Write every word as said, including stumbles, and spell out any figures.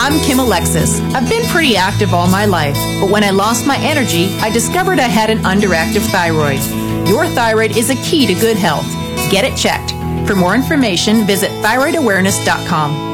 I'm Kim Alexis. I've been pretty active all my life, but when I lost my energy, I discovered I had an underactive thyroid. Your thyroid is a key to good health. Get it checked. For more information, visit thyroid awareness dot com.